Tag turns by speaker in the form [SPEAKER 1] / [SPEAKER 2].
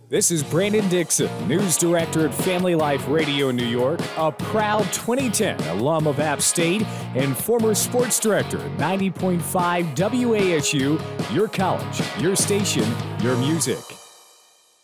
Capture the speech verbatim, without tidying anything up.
[SPEAKER 1] This is Brandon Dixon, News Director at Family Life Radio in New York, a proud twenty ten alum of App State, and former sports director at ninety point five W A S U, your college, your station, your music.